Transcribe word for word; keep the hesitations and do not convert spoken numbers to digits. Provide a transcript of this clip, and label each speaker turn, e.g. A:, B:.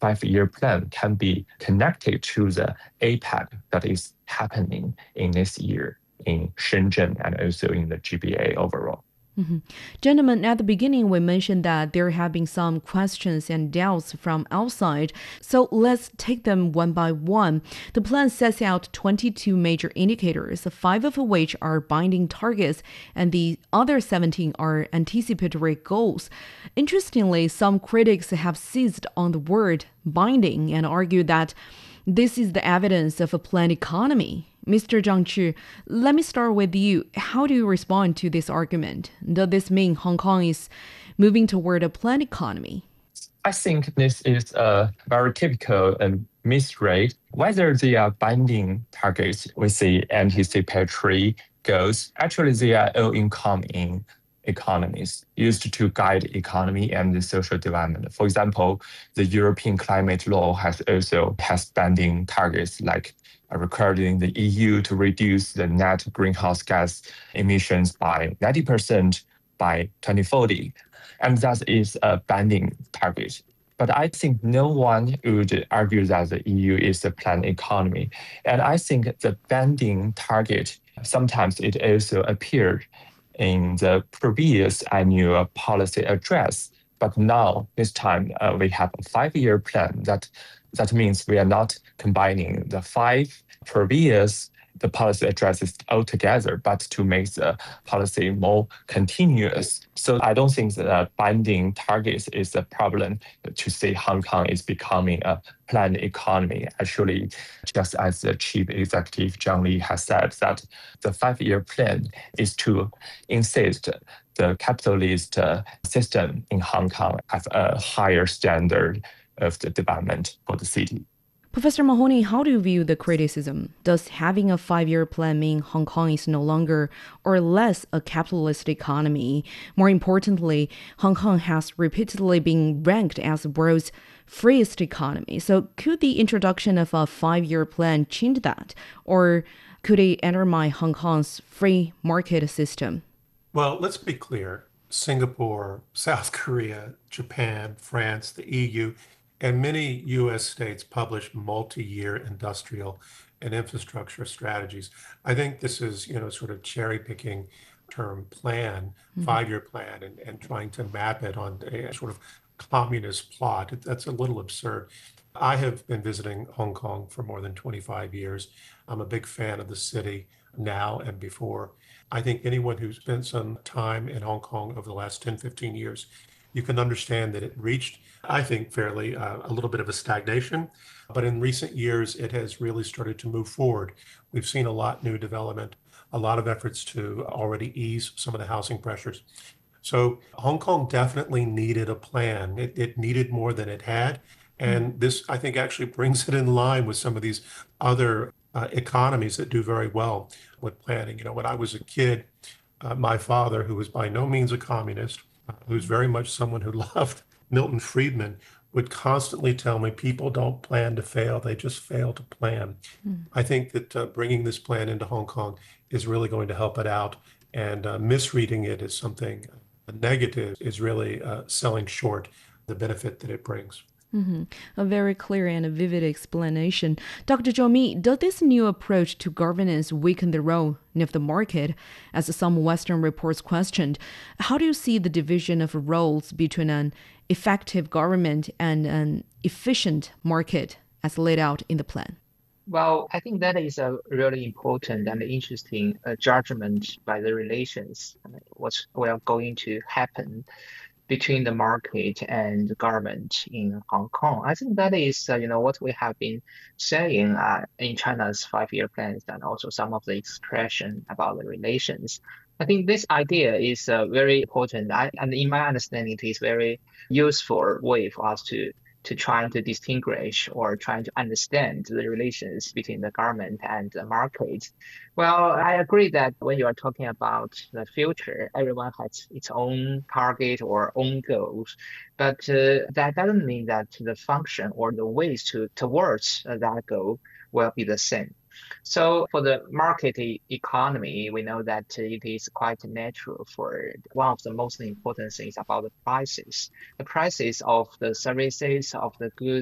A: five-year plan can be connected to the APEC that is happening in this year in Shenzhen and also in the G B A overall.
B: Mm-hmm. Gentlemen, at the beginning, we mentioned that there have been some questions and doubts from outside. So let's take them one by one. The plan sets out twenty-two major indicators, five of which are binding targets, and the other seventeen are anticipatory goals. Interestingly, some critics have seized on the word binding and argued that this is the evidence of a planned economy. Mister Zhang Zhi, let me start with you. How do you respond to this argument? Does this mean Hong Kong is moving toward a planned economy?
A: I think this is a very typical and misread. Whether they are binding targets with the anticipatory goals, actually they are all incoming economies used to guide economy and the social development. For example, the European climate law has also has binding targets like requiring the E U to reduce the net greenhouse gas emissions by ninety percent by twenty forty. And that is a binding target. But I think no one would argue that the E U is a planned economy. And I think the binding target, sometimes it also appeared in the previous annual policy address. But now, this time, uh, we have a five-year plan. That that means we are not combining the five previous the policy addresses all together, but to make the policy more continuous. So I don't think that binding targets is a problem to say Hong Kong is becoming a planned economy. Actually, just as the Chief Executive Zhang Li has said, that the five-year plan is to insist the capitalist uh, system in Hong Kong have a higher standard of the development for the city.
B: Professor Mahoney, how do you view the criticism? Does having a five-year plan mean Hong Kong is no longer or less a capitalist economy? More importantly, Hong Kong has repeatedly been ranked as the world's freest economy. So could the introduction of a five-year plan change that? Or could it undermine Hong Kong's free market system?
C: Well, let's be clear. Singapore, South Korea, Japan, France, the E U, and many U S states publish multi-year industrial and infrastructure strategies. I think this is, you know, sort of cherry-picking term plan, mm-hmm. five-year plan, and, and trying to map it on a sort of communist plot. That's a little absurd. I have been visiting Hong Kong for more than twenty-five years. I'm a big fan of the city now and before. I think anyone who's spent some time in Hong Kong over the last ten, fifteen years, you can understand that it reached, I think, fairly uh, a little bit of a stagnation. But in recent years, it has really started to move forward. We've seen a lot new development, a lot of efforts to already ease some of the housing pressures. So Hong Kong definitely needed a plan. It, it needed more than it had. And this, I think, actually brings it in line with some of these other uh, economies that do very well with planning. You know, when I was a kid, uh, my father, who was by no means a communist, who's very much someone who loved Milton Friedman, would constantly tell me people don't plan to fail, they just fail to plan. Mm. I think that uh, bringing this plan into Hong Kong is really going to help it out, and uh, misreading it as something negative is really uh, selling short the benefit that it brings.
B: Mm-hmm. A very clear and a vivid explanation. Doctor Zhou Mi, does this new approach to governance weaken the role of the market, as some Western reports questioned? How do you see the division of roles between an effective government and an efficient market as laid out in the plan?
D: Well, I think that is a really important and interesting uh, judgment by the relations, uh, what's well going to happen between the market and the government in Hong Kong. I think that is, uh, you know, what we have been saying uh, in China's five-year plans and also some of the expression about the relations. I think this idea is uh, very important. I, and in my understanding, it is very useful way for us to to trying to distinguish or trying to understand the relations between the government and the market. Well, I agree that when you are talking about the future, everyone has its own target or own goals, but uh, that doesn't mean that the function or the ways to towards that goal will be the same. So for the market e- economy, we know that it is quite natural for one of the most important things about the prices. The prices of the services, of the goods,